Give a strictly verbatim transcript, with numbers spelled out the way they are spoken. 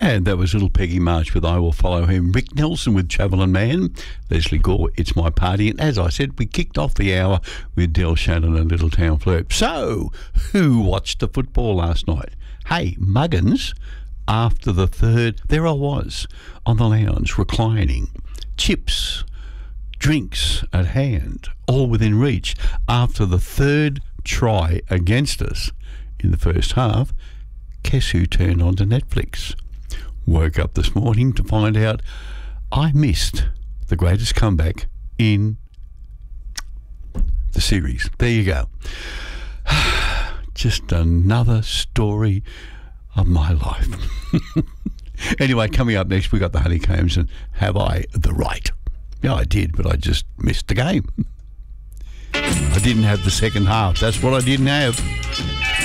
And that was little Peggy March with I Will Follow Him. Rick Nelson with Travelling Man. Leslie Gore, It's My Party. And as I said, we kicked off the hour with Del Shannon and Little Town Flirt. So, who watched the football last night? Hey, Muggins, after the third, there I was on the lounge reclining. Chips, drinks at hand, all within reach. After the third try against us in the first half, guess who turned on to Netflix? Woke up this morning to find out I missed the greatest comeback in the series. There you go. Just another story of my life. Anyway, coming up next, we got the Honeycombs and Have I the Right? Yeah, I did, but I just missed the game. I didn't have the second half. That's what I didn't have.